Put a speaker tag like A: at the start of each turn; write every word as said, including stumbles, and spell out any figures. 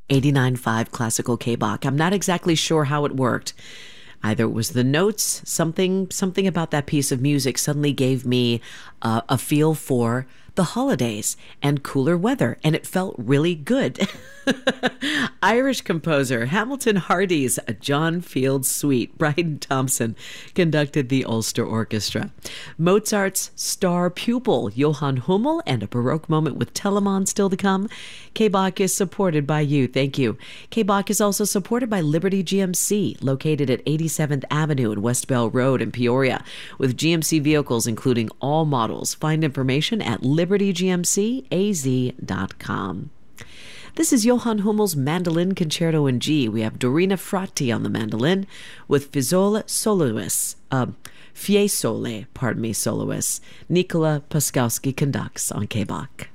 A: eighty-nine point five Classical K-Bach. I'm not exactly sure how it worked. Either it was the notes, something something about that piece of music suddenly gave me uh, a feel for the holidays and cooler weather, and it felt really good. Irish composer Hamilton Hardy's John Field Suite. Bryden Thompson conducted the Ulster Orchestra. Mozart's star pupil Johann Hummel and a Baroque moment with Telemann still to come. K-Bach is supported by you. Thank you. K-Bach is also supported by Liberty G M C, located at eighty-seventh Avenue and West Bell Road in Peoria, with G M C vehicles including all models. Find information at liberty g m c a z dot com. This is Johann Hummel's Mandolin Concerto in G. We have Dorina Fratti on the mandolin with Fiesole soloists, uh, Fiesole, pardon me, soloists. Nicola Paskowski conducts on K-Bach.